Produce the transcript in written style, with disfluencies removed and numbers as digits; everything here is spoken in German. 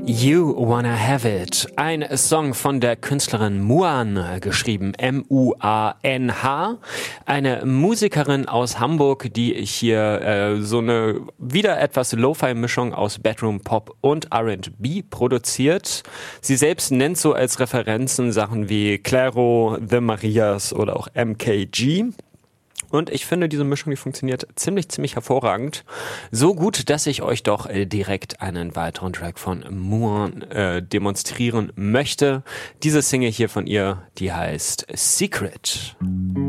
You Wanna Have It. Ein Song von der Künstlerin Muan, geschrieben M-U-A-N-H. Eine Musikerin aus Hamburg, die hier so eine wieder etwas Lo-Fi-Mischung aus Bedroom Pop und R&B produziert. Sie selbst nennt so als Referenzen Sachen wie Clairo, The Marias oder auch MKG. Und ich finde, diese Mischung, die funktioniert ziemlich hervorragend. So gut, dass ich euch doch direkt einen weiteren Track von Muan demonstrieren möchte. Diese Single hier von ihr, die heißt Secret.